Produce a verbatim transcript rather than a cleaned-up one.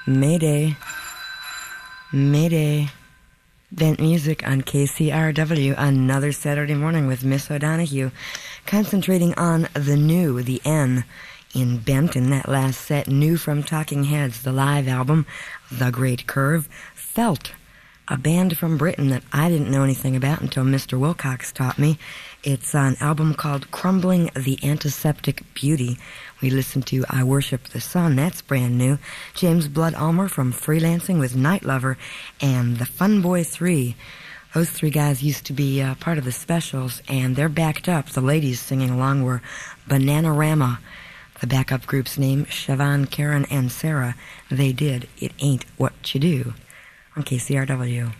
Mayday. Mayday. Bent music on K C R W, another Saturday morning with Miss O'Donoghue, concentrating on the new, the N in Bent in that last set. New from Talking Heads, the live album, The Great Curve. Felt, a band from Britain that I didn't know anything about until Mister Wilcox taught me. It's an album called Crumbling the Antiseptic Beauty. We listened to I Worship the Sun, that's brand new. James Blood Ulmer from Freelancing with Night Lover, and the Fun Boy three. Those three guys used to be uh, part of the Specials, and they're backed up. The ladies singing along were Bananarama. The backup group's name, Siobhan, Karen, and Sarah. They did It Ain't What You Do on K C R W.